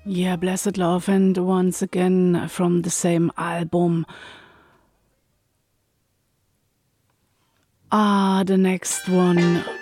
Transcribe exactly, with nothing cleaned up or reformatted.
Yeah, Blessed Love, and once again from the same album. Ah, the next one